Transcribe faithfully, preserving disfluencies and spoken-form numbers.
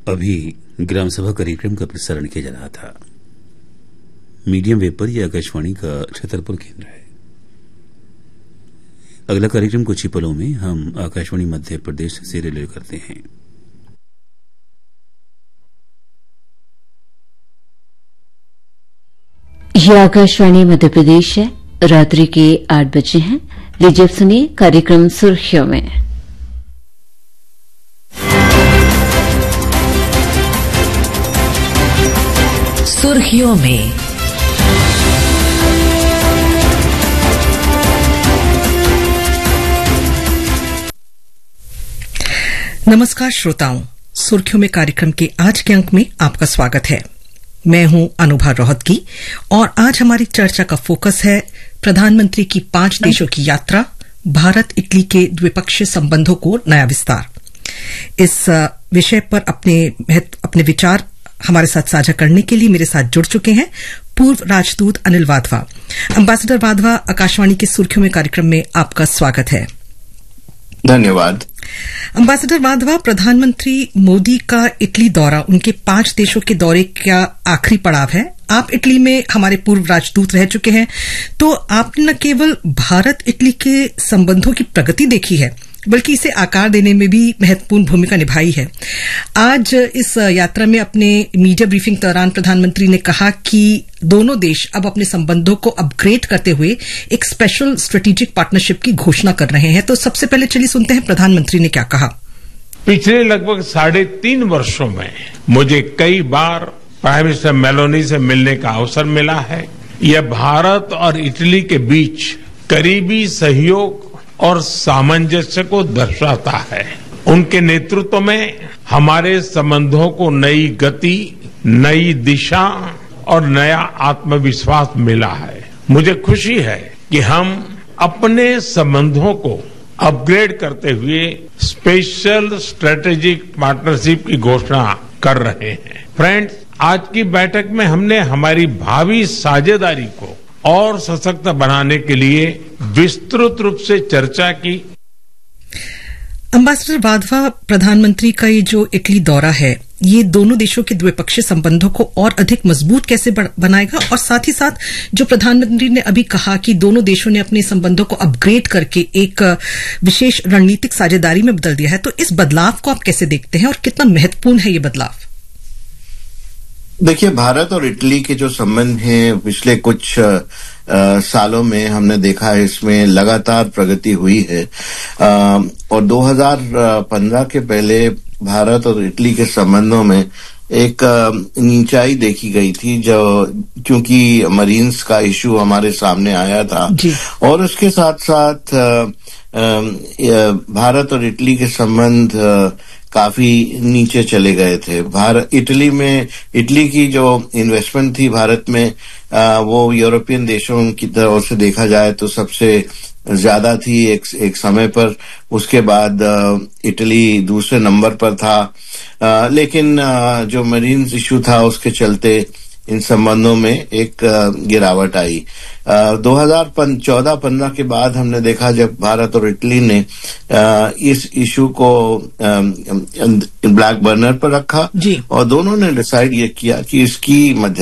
अभी ग्राम सभा कार्यक्रम का प्रसारण किया जा रहा था। मीडियम वेब पर यह आकाशवाणी का छतरपुर केंद्र है। अगला कार्यक्रम कुछ ही पलों में हम आकाशवाणी मध्य प्रदेश से रिले करते हैं। यह आकाशवाणी मध्य प्रदेश है। रात्रि के आठ बजे हैं। लीजिए सुनिए कार्यक्रम सुर्खियों में। सुर्खियों में नमस्कार श्रोताओं, सुर्खियों में कार्यक्रम के आज के अंक में आपका स्वागत है। मैं हूं अनुभा रोहतगी और आज हमारी चर्चा का फोकस है प्रधानमंत्री की पांच देशों की यात्रा, भारत इटली के द्विपक्षीय संबंधों को नया विस्तार। इस विषय पर अपने अपने विचार हमारे साथ साझा करने के लिए मेरे साथ जुड़ चुके हैं पूर्व राजदूत अनिल वाधवा। अम्बेसडर वाधवा, आकाशवाणी के सुर्खियों में कार्यक्रम में आपका स्वागत है। धन्यवाद। अम्बेसडर वाधवा, प्रधानमंत्री मोदी का इटली दौरा उनके पांच देशों के दौरे का आखिरी पड़ाव है। आप इटली में हमारे पूर्व राजदूत रह चुके हैं, तो आपने न केवल भारत इटली के संबंधों की प्रगति देखी है बल्कि इसे आकार देने में भी महत्वपूर्ण भूमिका निभाई है। आज इस यात्रा में अपने मीडिया ब्रीफिंग दौरान प्रधानमंत्री ने कहा कि दोनों देश अब अपने संबंधों को अपग्रेड करते हुए एक स्पेशल स्ट्रेटेजिक पार्टनरशिप की घोषणा कर रहे हैं। तो सबसे पहले चलिए सुनते हैं प्रधानमंत्री ने क्या कहा। पिछले लगभग साढ़े तीन वर्षों में मुझे कई बार प्राइम मिनिस्टर मेलोनी से मिलने का अवसर मिला है। यह भारत और इटली के बीच करीबी सहयोग और सामंजस्य को दर्शाता है। उनके नेतृत्व में हमारे संबंधों को नई गति, नई दिशा और नया आत्मविश्वास मिला है। मुझे खुशी है कि हम अपने संबंधों को अपग्रेड करते हुए स्पेशल स्ट्रेटेजिक पार्टनरशिप की घोषणा कर रहे हैं। फ्रेंड्स, आज की बैठक में हमने हमारी भावी साझेदारी को और सशक्त बनाने के लिए विस्तृत रूप से चर्चा की। अम्बेसडर वाधवा, प्रधानमंत्री का ये जो इटली दौरा है, ये दोनों देशों के द्विपक्षीय संबंधों को और अधिक मजबूत कैसे बनाएगा, और साथ ही साथ जो प्रधानमंत्री ने अभी कहा कि दोनों देशों ने अपने संबंधों को अपग्रेड करके एक विशेष रणनीतिक साझेदारी में बदल दिया है, तो इस बदलाव को आप कैसे देखते हैं और कितना महत्वपूर्ण है ये बदलाव? देखिए, भारत और इटली के जो संबंध हैं पिछले कुछ आ, सालों में हमने देखा है, इसमें लगातार प्रगति हुई है। आ, और दो हज़ार पंद्रह के पहले भारत और इटली के संबंधों में एक नीचाई देखी गई थी, जो क्योंकि मरीन्स का इश्यू हमारे सामने आया था और उसके साथ साथ आ, आ, भारत और इटली के संबंध आ, काफी नीचे चले गए थे। भारत इटली में इटली की जो इन्वेस्टमेंट थी भारत में, आ, वो यूरोपियन देशों की तरफ से देखा जाए तो सबसे ज्यादा थी एक एक समय पर। उसके बाद आ, इटली दूसरे नंबर पर था। आ, लेकिन आ, जो मरीन्स इश्यू था उसके चलते इन संबंधों में एक गिरावट आई। दो हज़ार चौदह पंद्रह के बाद हमने देखा जब भारत और इटली ने आ, इस इशू को ब्लैक बर्नर पर रखा और दोनों ने डिसाइड ये किया कि इसकी मध्य